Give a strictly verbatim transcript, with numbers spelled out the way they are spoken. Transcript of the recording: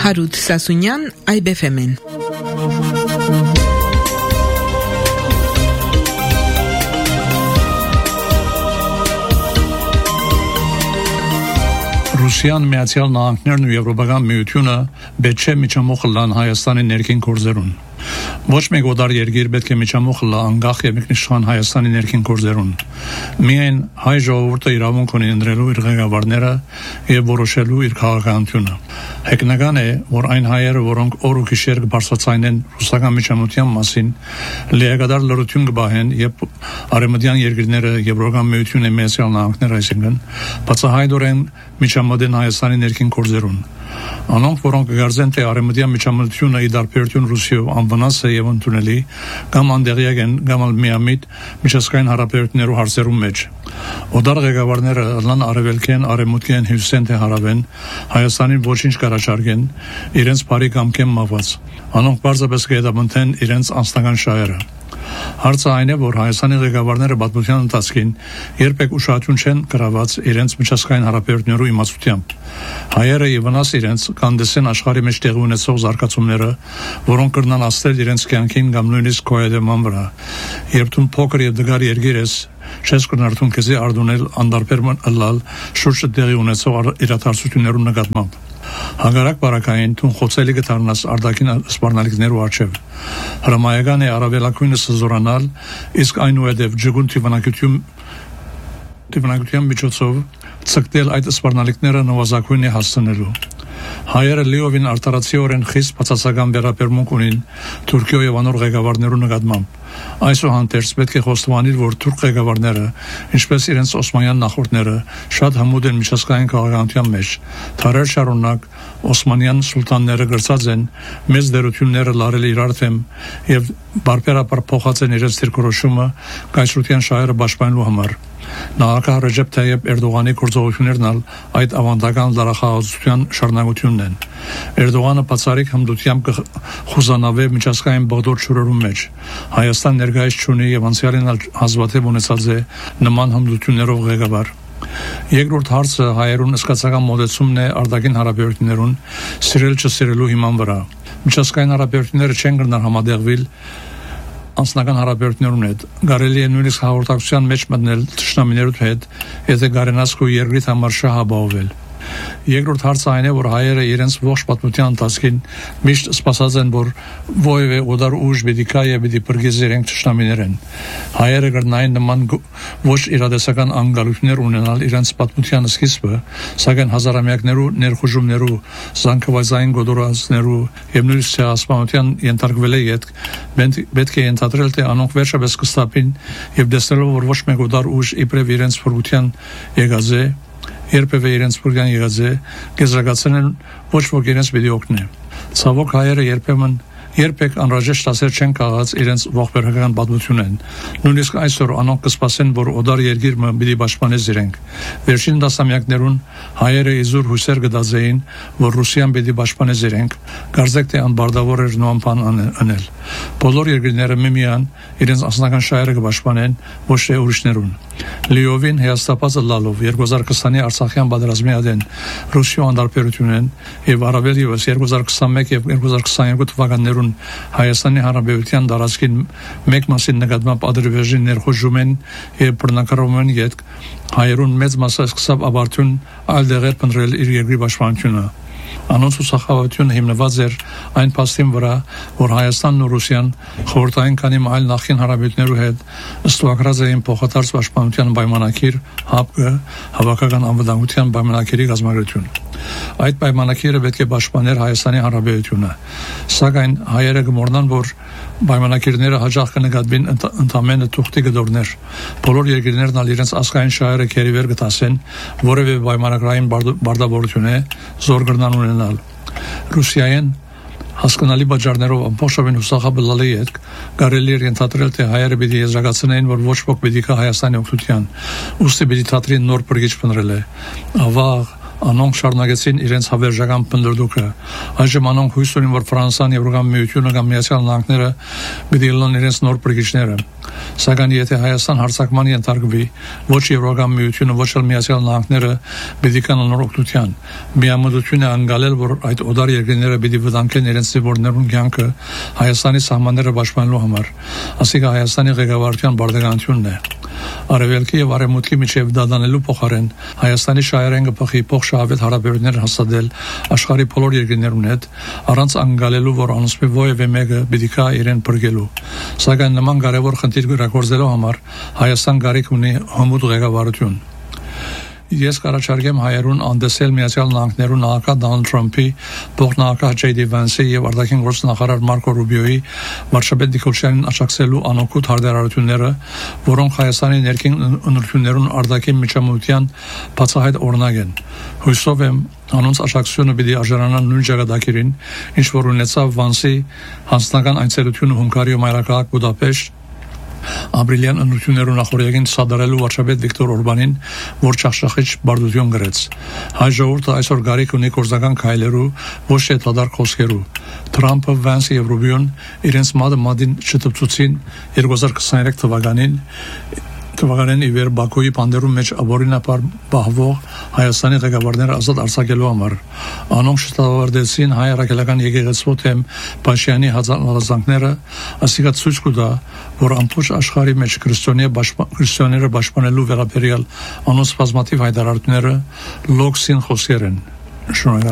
Հարութ Սասունյան, Այբ էֆ էմ-ն։ Ռուսիան, Միացյալ Նահանգներն ու Եվրոպական միությունը պետք չէ միջամուխ լան Հայաստանի ներքին գործերուն։ Ոչ մեկ օտար երկիր պետք է միջամուխ լա անկախ եւ ինքնիշխան Հայաստանի ներքին գործերուն։ Միայն հայ ժողովուրդը իրավունք ունի ընտրելու իր ղեկավարները եւ որոշելու իր քաղաքականությունը։ Հեգնական է, որ այն հայերը, որոնք օր ու գիշեր կբարձրացնեն ռուսական միջամտության մասին, լիակատար լրություն կբահեն եւ արևմտյան երկրները Եվրոպական միությունը Միացյալ Նահանգները այսինքն բացահայտորեն միջամտեն Հայաստանի ներքին գործերուն։ Անոնք, որոնք գարձեն թե արևմտյան միջամտությունը ի դարբերություն Ռուսիայով անվնաս է եւ ընդունելի, կամ անդեղյակ են, կամ միամիտ միջազգային հարաբերություններու հարցերում մեջ։ Օտար ղեկավարները լան արևելքեն, արևմուտքեն, հյուսիսեն թե հարավեն Հայաստանին ոչինչ կառաջարկեն, իրենց բարի կամքեն մաված։ Անոնք բարձրապես կհետապնդեն իրենց անձնական շահերը։ Հարցը այն է, որ Հայաստանի ղեկավարները պատմության ընթացքին երբեք ուշադրություն չեն կրաված իրենց միջազգային հարաբերություններու իմացությամբ։ Հայերը եւ վնաս իրենց կանդեսեն աշխարհի մեջ տեղի ունեցող զարգացումները, որոնք կրնան աստել իրենց կյանքին կամ նույնիսկ կոյադեման վրա։ Երբ դու փոքր եւ դգար երկիր ես, չես կնարդուն քեզի արդունել անդարբերման ըլլալ շուրջը տեղի ունեցող իրադարձություններու նկատմամբ։ Հանգարակ բարակային թուն խոցելի կդառնաս արտաքին սպառնալիքներու առջև։ Հրամայական է առավելակույնս զորանալ, իսկ այնուհետև ջգուն թիվանակություն թիվանակության միջոցով ցկտել այդ սպառնալիքները նվազագույն է հասցնելու։ Հայերը լիովին արտարացիորեն խիստ բացասական վերաբերմունք ունին Թուրքիո եւ անոր ղեկավարներու նկատմամբ։ Այսուհանդերձ պետք է խոստովանել, որ թուրք ղեկավարները, ինչպես իրենց օսմանյան նախորդները, շատ հմուտ են միջազգային քաղաքականության մեջ։ Թարեր շարունակ օսմանյան սուլտանները գրծած են մեծ դերությունները լարել իրար թեմ եւ բարբերաբար փոխած են իրենց դիրքորոշումը կայսրության շահերը պաշտպանելու համար։ Նախագահ Ռեջեփ Թայիփ Էրդողանի գործողություններն այդ ավանդական լարախաղացության շարունակությունն են։ Էրդողանը բացառիկ հմտությամբ կխուզանավե միջազգային բողդոր շուրերում մեջ։ Հայաստան ներկայիս չունի եւ անցյալին հազվադեպ ունեցած է նման հմտություններով ղեկավար։ Երկրորդ հարցը հայերուն սկացական մոդեցումն է արտաքին հարաբերություններուն սիրել չսիրելու հիման վրա։ Միջազգային հարաբերությունները չեն գնար համադեղվել անձնական հարաբերություններուն հետ։ Կարելի է նույնիսկ հաղորդակցության մեջ մտնել թշնամիներու հետ, եթե գարենաս քո երկրիդ համար շահ ապահովել։ Երկրորդ հարցը այն է, որ հայերը իրենց ողջ պատմության ընթացքին միշտ սպասած են, որ ովևէ օտար ուժ պիտի կա եւ պիտի բրգեզ իրենք թշնամիներ են։ Հայերը կրնային նման ոչ իրադեսական անգալություններ ունենալ իրենց պատմության սկիզբը, սակայն հազարամյակներու ներխուժումներու, զանգվածային գոտորածներու եւ նույնիսկ ցեղասպանության ենթարկվել է յետ, պետք է ենթադրել, թե անոնք վերջապես կստապին եւ տեսնելով, որ ոչ մեկ օտար ուժ իբրև իրենց փրկության եկած է, երբևէ իրենց փրկան եղած է, կեզրակացնել ոչ ոք իրենց պիտի օգնի։ Ցավոք հայերը երբեմն երբեք անհրաժեշտ ասել չեն քաղած իրենց ողբերգական պատմությունն։ Նույնիսկ այսօր անոնք կսպասեն, որ օտար երկիրը պիտի պաշտպանես իրենք։ Վերջին դասամյակներուն հայերը իզուր հույսեր կդազեին, որ Ռուսիան պիտի պաշտպանես իրենք, կարծեք թե անբարդավոր էր նման բան անել։ Բոլոր երկրները միմիան իրենց անձնական շահերը կպաշտպանեն, ոչ թե ուրիշներուն։ Լիովին հեաստապածը լալով երկու հազար քսանի Արցախյան պատերազմի ադեն Ռուսիա անդարբերությունն եւ առավել եւս երկու հազար քսանմեկ եւ երկու հազար քսաներկու թվականներուն Հայաստանի Հանրապետության տարածքին մեկ մասին նկատմամբ ադրբեջանի ներխուժումն եւ բռնակալումն յետք հայերուն մեծ մասը սկսավ ավարտուն այլ դեղեր փնտրել իր երկրի պաշտպանությունը։ Անոնց ուսախավությունը հիմնված էր այն փաստին վրա, որ Հայաստանն ու Ռուսիան խորհրդային քանի այլ նախին հարաբերություններու հետ ստուգրած էին փոխադարձ պաշտպանության պայմանագիր ՀԱՊԿ հավաքական անվտանգության պայմանագիրի կազմակերպություն։ Այդ պայմանագիրը պետք է պաշտպաներ Հայաստանի Հանրապետությունը, սակայն հայերը կմոռնան, որ պայմանագիրները հաջող կնկատվին ընդամենը թուղթի գդորներ։ Բոլոր երկրներն ալ իրենց ազգային շահերը քերիվեր կտասեն, որևէ պայմանագրային բարդավորություն է զոր կրնան ունենալ։ Ռուսիայեն հասկանալի բաժարներով ամբողջովին հուսախաբլալ է յետք, կարելի էր ենթադրել, թե հայերը պիտի եզրակացնեին, որ ոչ ոք պիտի կա Հայաստանի օգնության, ուստի պիտի թատրին նոր բրգիչ փնտրել է։ Ավաղ Անոնք շարունակեցին իրենց հավերժական պնդրդուկը։ Այժմ անոնք հույս ունեն, որ Ֆրանսիան, Եվրոպական միությունը կամ Միացյալ Նահանգները պիտի լինեն իրենց նոր բրգիչները։ Սակայն եթե Հայաստան հարձակման ենթարկվի, ոչ Եվրոպական միությունը, ոչ էլ Միացյալ Նահանգները պիտի կանան նոր օգնության։ Միամտություն է անկալել, որ այդ օդար երկրները պիտի վտանգեն իրենց զինվորներուն կյանքը Հայաստանի սահմանները պաշտպանելու համար։ Ասիկա Հայաստանի ղեկավարության բարդականությունն է։ Արևելքի եւ արևմուտքի միջև դադանելու փոխարեն Հայաստանի շահերեն կփոխի փոխշահավետ հարաբերություններ հաստատել աշխարհի բոլոր երկրներուն հետ, առանց անկալելու, որ անոնցմի ովևէ մեկը պիտի կա իրեն բրգելու։ Սակայն նման կարևոր խնդիր գրակորձելու համար Հայաստան կարիք ունի հմուտ ղեկավարություն։ Ես կառաջարկեմ հայերուն անդեսել Միացյալ Նահանգներու նախագահ Դոնալդ Թրամփի, փոխնախագահ Ջեյ Դի Վանսի եւ արտաքին գործնախարար Մարկո Ռուբիոյի վարչապետ Նիկոլյանին աջակցելու անօգուտ հարդարարությունները, որոնք Հայաստանի ներքին ընտրություններուն արտաքին միջամտության բացահայտ օրինակ են։ Հույսով եմ անոնց աջակցությունը պիտի արժանանա նույն ճակատագիրին, ինչ որ ունեցավ Վանսի հանձնական այցելությունը Հունգարիա մայրաքաղաք Բուդապեշտ ապրիլյան ընտրություններուն նախորդին սադարելու վարչապետ Վիկտոր Օրբանին, որ չախշախիչ բարդություն գրեց։ Հայ ժողովուրդը այսօր գարիք ունի գործական քայլերու, ոչ թե դադար խոսքերու։ Թրամփը, Վանսը եւ Ռուբիոն իրենց մադը մադին չտպծուցին երկու հազար քսաներեք թվականին Թվականին ի վեր Բաքոյի բանդերում մեջ ապօրինաբար բահվող Հայաստանի ղեկավարները ազատ արձակելու համար։ Անոնք շտավարդեցին հայ առաքելական եկեղեցու թեմ Փաշյանի հազանգները, ասիկա ցույց կտա, որ ամբողջ աշխարհի մեջ քրիստոնյաները պաշտպանելու վերաբերյալ անոնց բազմաթիվ հայտարարությունները լոքսին խոսքեր են։ Շնորհակալ